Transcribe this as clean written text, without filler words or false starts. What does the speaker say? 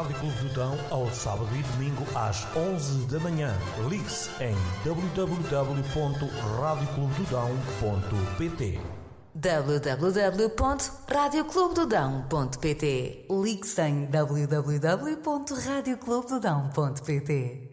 Rádio Clube do Dão ao sábado e domingo às 11 da manhã. Ligue-se em www.radioclubedodão.pt www.radioclubedodão.pt. Ligue-se em www.radioclubedodão.pt.